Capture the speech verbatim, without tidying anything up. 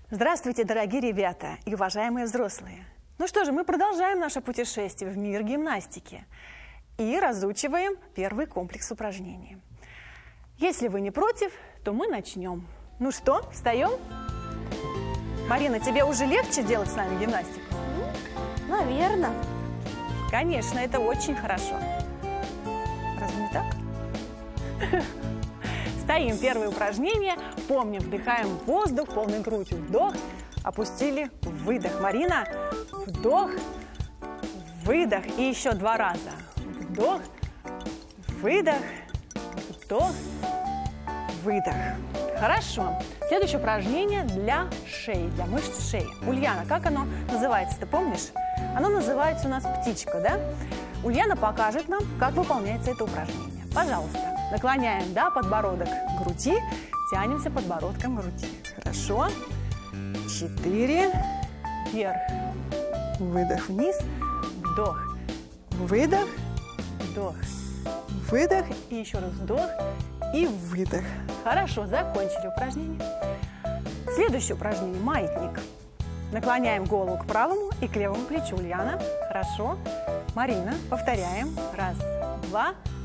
Здравствуйте, дорогие ребята и уважаемые взрослые! Ну что же, мы продолжаем наше путешествие в мир гимнастики и разучиваем первый комплекс упражнений. Если вы не против, то мы начнем. Ну что, встаем? Марина, тебе уже легче делать с нами гимнастику? Наверное. Конечно, это очень хорошо. Разве не так? Стоим. Первое упражнение. Помним, вдыхаем воздух полной грудью. Вдох. Опустили. Выдох. Марина. Вдох. Выдох. И еще два раза. Вдох. Выдох. Вдох. Выдох. Хорошо. Следующее упражнение для шеи, для мышц шеи. Ульяна, как оно называется, ты помнишь? Оно называется у нас птичка, да? Ульяна покажет нам, как выполняется это упражнение. Пожалуйста. Наклоняем, да, подбородок к груди, тянемся подбородком к груди. Хорошо. Четыре. Вверх. Выдох вниз. Вдох. Выдох. Вдох. Выдох. И еще раз вдох. И выдох. Хорошо, закончили упражнение. Следующее упражнение – маятник. Наклоняем голову к правому и к левому плечу. Ульяна. Хорошо. Марина. Повторяем. Раз, два,